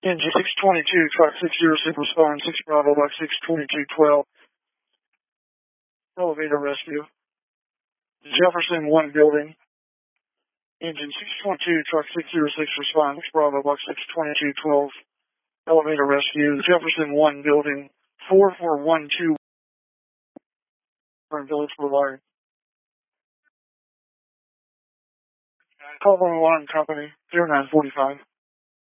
Engine 622, truck 606, respond 6 Bravo, box 62212. Elevator rescue. Jefferson 1 building. Engine 622, truck 606, respond 6 Bravo, box 62212. Elevator rescue. Jefferson 1 building. 4412. Village Boulevard. Call 101 Company 0945.